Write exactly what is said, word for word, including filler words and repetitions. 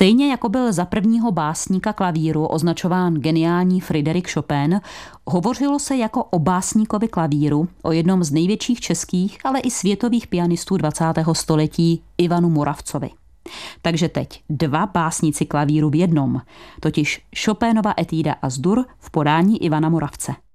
Stejně jako byl za prvního básníka klavíru označován geniální Fryderyk Chopin, hovořilo se jako o básníkovi klavíru, o jednom z největších českých, ale i světových pianistů dvacátého století, Ivanu Moravcovi. Takže teď dva básníci klavíru v jednom, totiž Chopinova etída As-dur v podání Ivana Moravce.